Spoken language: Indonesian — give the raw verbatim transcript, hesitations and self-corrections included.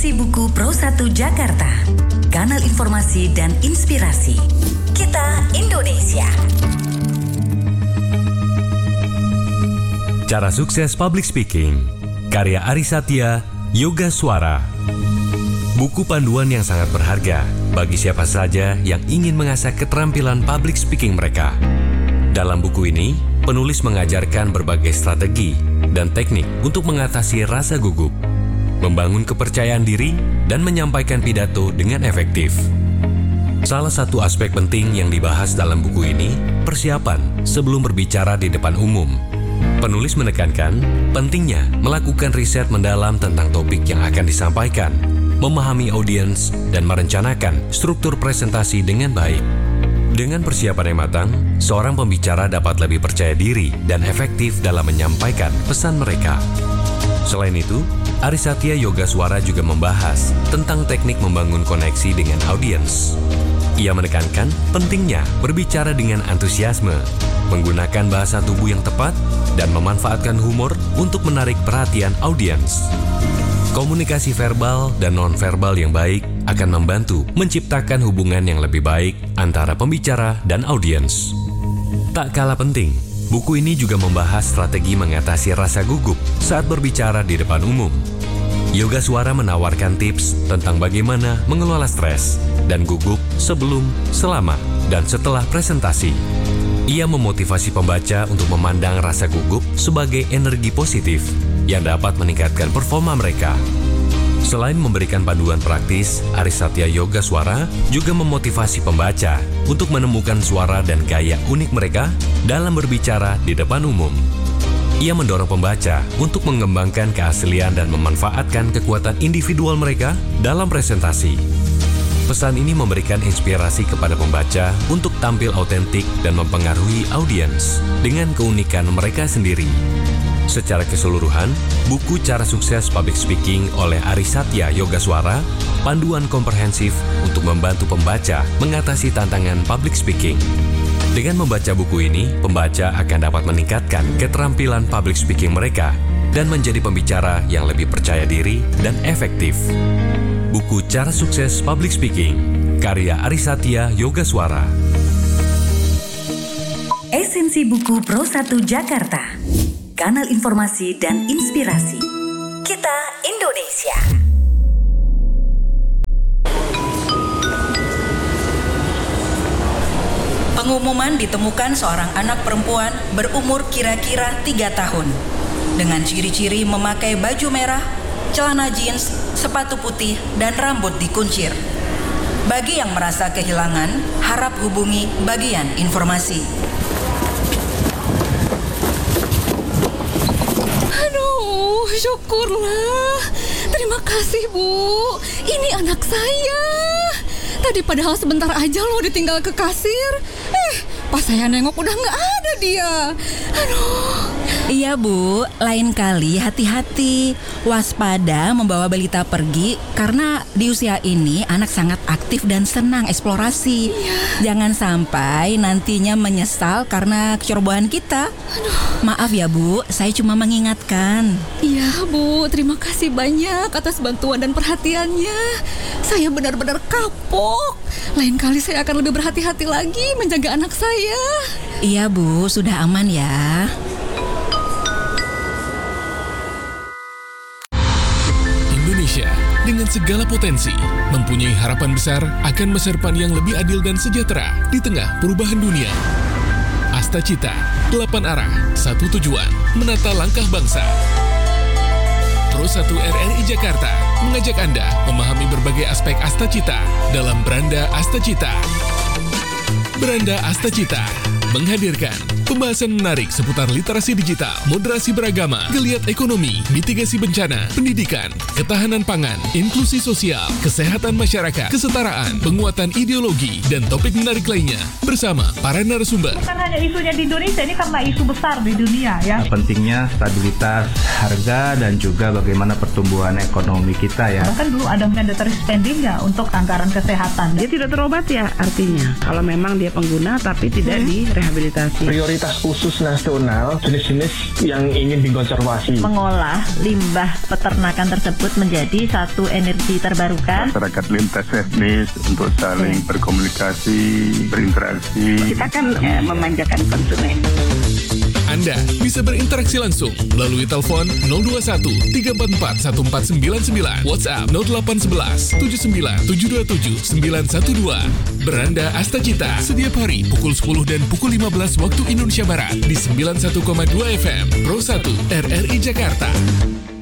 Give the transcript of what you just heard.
Esensi Buku Pro satu Jakarta, kanal informasi dan inspirasi. Kita Indonesia. Cara Sukses Public Speaking, karya Aris Satya, Yoga Suara. Buku panduan yang sangat berharga bagi siapa saja yang ingin mengasah keterampilan public speaking mereka. Dalam buku ini, penulis mengajarkan berbagai strategi dan teknik untuk mengatasi rasa gugup, membangun kepercayaan diri, dan menyampaikan pidato dengan efektif. Salah satu aspek penting yang dibahas dalam buku ini, persiapan sebelum berbicara di depan umum. Penulis menekankan pentingnya melakukan riset mendalam tentang topik yang akan disampaikan, memahami audiens, dan merencanakan struktur presentasi dengan baik. Dengan persiapan yang matang, seorang pembicara dapat lebih percaya diri dan efektif dalam menyampaikan pesan mereka. Selain itu, Aris Satya Yoga Suara juga membahas tentang teknik membangun koneksi dengan audiens. Ia menekankan pentingnya berbicara dengan antusiasme, menggunakan bahasa tubuh yang tepat, dan memanfaatkan humor untuk menarik perhatian audiens. Komunikasi verbal dan non-verbal yang baik akan membantu menciptakan hubungan yang lebih baik antara pembicara dan audiens. Tak kalah penting, buku ini juga membahas strategi mengatasi rasa gugup saat berbicara di depan umum. Yoga Suara menawarkan tips tentang bagaimana mengelola stres dan gugup sebelum, selama, dan setelah presentasi. Ia memotivasi pembaca untuk memandang rasa gugup sebagai energi positif yang dapat meningkatkan performa mereka. Selain memberikan panduan praktis, Aris Satya Yoga Suara juga memotivasi pembaca untuk menemukan suara dan gaya unik mereka dalam berbicara di depan umum. Ia mendorong pembaca untuk mengembangkan keaslian dan memanfaatkan kekuatan individual mereka dalam presentasi. Pesan ini memberikan inspirasi kepada pembaca untuk tampil autentik dan mempengaruhi audiens dengan keunikan mereka sendiri. Secara keseluruhan, buku Cara Sukses Public Speaking oleh Aris Satya Yoga Suara, panduan komprehensif untuk membantu pembaca mengatasi tantangan public speaking. Dengan membaca buku ini, pembaca akan dapat meningkatkan keterampilan public speaking mereka dan menjadi pembicara yang lebih percaya diri dan efektif. Buku Cara Sukses Public Speaking, karya Aris Satya Yoga Suara. Esensi Buku Pro satu Jakarta, kanal informasi dan inspirasi. Kita Indonesia. Pengumuman ditemukan seorang anak perempuan berumur kira-kira tiga tahun dengan ciri-ciri memakai baju merah, celana jeans, sepatu putih, dan rambut dikuncir. Bagi yang merasa kehilangan, harap hubungi bagian informasi. Aduh, syukurlah. Terima kasih, Bu. Ini anak saya. Tadi padahal sebentar aja loh ditinggal ke kasir. Eh, pas saya nengok udah nggak ada dia. Aduh. Iya, Bu, lain kali hati-hati, waspada membawa balita pergi karena di usia ini anak sangat aktif dan senang eksplorasi. Iya. Jangan sampai nantinya menyesal karena kecerobohan kita. Aduh. Maaf ya, Bu, saya cuma mengingatkan. Iya, Bu, terima kasih banyak atas bantuan dan perhatiannya. Saya benar-benar kapok. Lain kali saya akan lebih berhati-hati lagi menjaga anak saya. Iya, Bu, sudah aman ya. Indonesia dengan segala potensi mempunyai harapan besar akan masa depan yang lebih adil dan sejahtera di tengah perubahan dunia. Asta Cita, delapan arah, satu tujuan, menata langkah bangsa. Pro satu R R I Jakarta mengajak Anda memahami berbagai aspek Asta Cita dalam Beranda Asta Cita. Beranda Asta Cita menghadirkan pembahasan menarik seputar literasi digital, moderasi beragama, geliat ekonomi, mitigasi bencana, pendidikan, ketahanan pangan, inklusi sosial, kesehatan masyarakat, kesetaraan, penguatan ideologi, dan topik menarik lainnya bersama para narasumber. Bukan hanya isunya di Indonesia, ini karena isu besar di dunia ya. Pentingnya stabilitas harga dan juga bagaimana pertumbuhan ekonomi kita ya. Bahkan dulu ada mandatory spending ya untuk anggaran kesehatan. Dia tidak terobat ya artinya. Kalau memang dia pengguna tapi tidak hmm. direhabilitasi. rehabilitasi. Prioritas khusus nasional jenis-jenis yang ingin dikonservasi. Mengolah limbah peternakan tersebut menjadi satu energi terbarukan. Masyarakat lintas etnis untuk saling hmm. berkomunikasi, berinteraksi. Kita kan eh, memanjakan konsumen. Anda bisa berinteraksi langsung melalui telepon nol dua satu tiga empat empat satu empat sembilan sembilan, WhatsApp nol delapan satu satu tujuh sembilan tujuh dua tujuh sembilan satu dua. Beranda Astacita setiap hari pukul sepuluh dan pukul lima belas waktu Indonesia Barat di sembilan puluh satu koma dua F M Pro satu R R I Jakarta.